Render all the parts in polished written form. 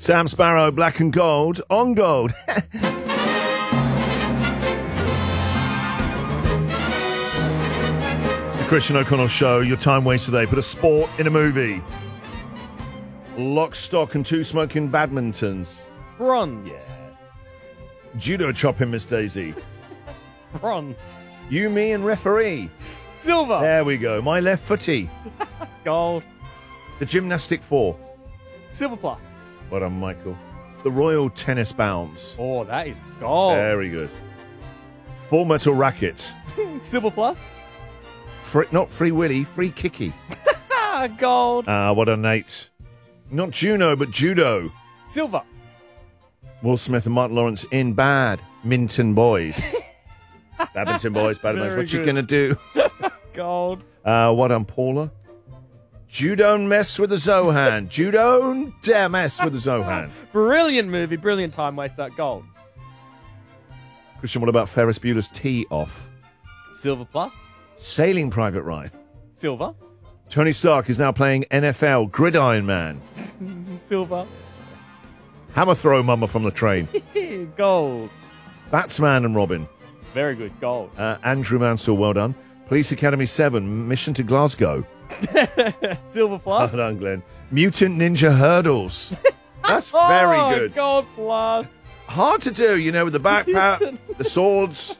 Sam Sparrow, Black and Gold, on Gold. It's the Christian O'Connell Show, your time waste today. Put a sport in a movie. Lock, stock, and two smoking badmintons. Bronze. Yeah. Judo chopping, Miss Daisy. Bronze. You, me, and referee. Silver. There we go. My left footy. Gold. The gymnastic four. Silver plus. Well done, Michael. The Royal Tennis Bounce. Oh, that is gold. Very good. Full Metal Racket. Silver plus. Not Free Willy, Free Kicky. Gold. What a Nate. Not Juno, but Judo. Silver. Will Smith and Martin Lawrence in Badminton Boys. Badminton Boys, Badminton. What you going to do? Gold. What done, Paula? You don't mess with the Zohan. You don't dare mess with the Zohan. Brilliant movie. Brilliant time waster. Gold. Christian, what about Ferris Bueller's Tee Off? Silver plus. Sailing Private Ryan. Silver. Tony Stark is now playing NFL Gridiron Man. Silver. Hammer Throw Mama from the Train. Gold. Batsman and Robin. Very good. Gold. Andrew Mansell, well done. Police Academy 7, Mission to Glasgow. Silver plus. Well done, Glenn. Mutant Ninja Hurdles. That's very good. Gold plus. Hard to do, with the backpack, the swords.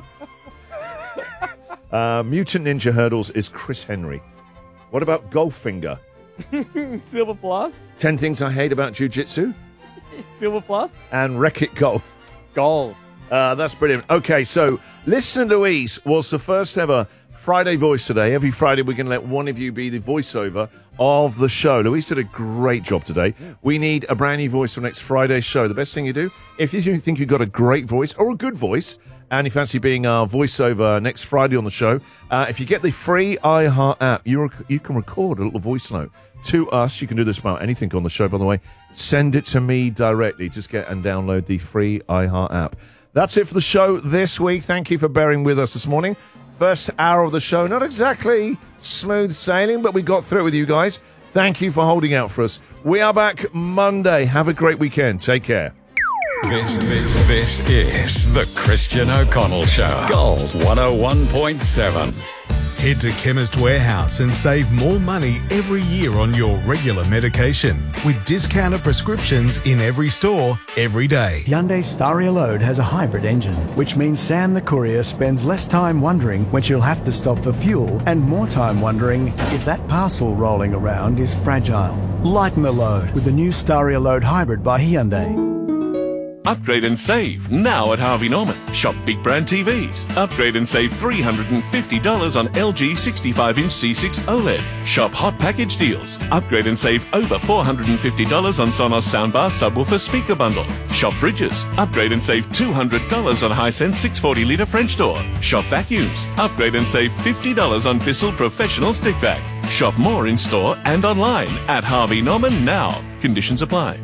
Mutant Ninja Hurdles is Chris Henry. What about Goldfinger? Silver plus. 10 Things I Hate About Jiu-Jitsu. Silver plus. And Wreck-It Golf. Gold. That's brilliant. Okay, so Listener Louise was the first ever Friday voice today. Every Friday we're going to let one of you be the voiceover of the show. Louise did a great job today. We need a brand new voice for next Friday's show. The best thing you do, if you think you've got a great voice or a good voice, and you fancy being our voiceover next Friday on the show, if you get the free iHeart app, you can record a little voice note to us. You can do this about anything on the show, by the way. Send it to me directly. Just get and download the free iHeart app. That's it for the show this week. Thank you for bearing with us this morning. First hour of the show, not exactly smooth sailing, but we got through it with you guys. Thank you for holding out for us. We are back Monday. Have a great weekend. Take care. This is the Christian O'Connell Show. Gold 101.7. Head to Chemist Warehouse and save more money every year on your regular medication with discounted prescriptions in every store, every day. Hyundai Staria Load has a hybrid engine, which means Sam the courier spends less time wondering when she'll have to stop for fuel and more time wondering if that parcel rolling around is fragile. Lighten the load with the new Staria Load Hybrid by Hyundai. Upgrade and save now at Harvey Norman. Shop big brand TVs. Upgrade and save $350 on LG 65-inch C6 OLED. Shop hot package deals. Upgrade and save over $450 on Sonos soundbar subwoofer speaker bundle. Shop fridges. Upgrade and save $200 on Hisense 640-litre French door. Shop vacuums. Upgrade and save $50 on Bissell professional stick vac. Shop more in store and online at Harvey Norman now. Conditions apply.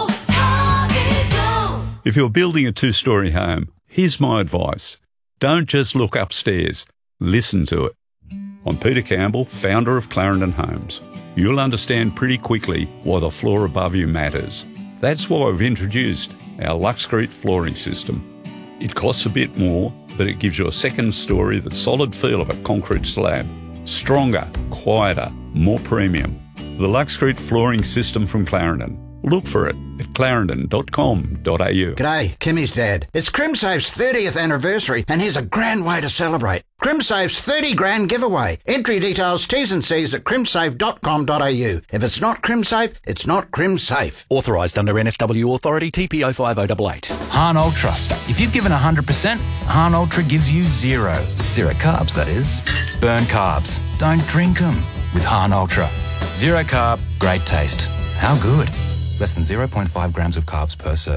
If you're building a two-storey home, here's my advice. Don't just look upstairs. Listen to it. I'm Peter Campbell, founder of Clarendon Homes. You'll understand pretty quickly why the floor above you matters. That's why we've introduced our Luxcrete flooring system. It costs a bit more, but it gives you a second story the solid feel of a concrete slab. Stronger, quieter, more premium. The Luxcrete flooring system from Clarendon. Look for it at clarendon.com.au. G'day, Kimmy's dad. It's CrimSafe's 30th anniversary, and here's a grand way to celebrate. CrimSafe's 30 grand giveaway. Entry details, T's and C's at crimsafe.com.au. If it's not CrimSafe, it's not CrimSafe. Authorised under NSW Authority TPO 5088. Hahn Ultra. If you've given 100%, Hahn Ultra gives you zero. Zero carbs, that is. Burn carbs. Don't drink them with Hahn Ultra. Zero carb, great taste. How good? Less than 0.5 grams of carbs per serving.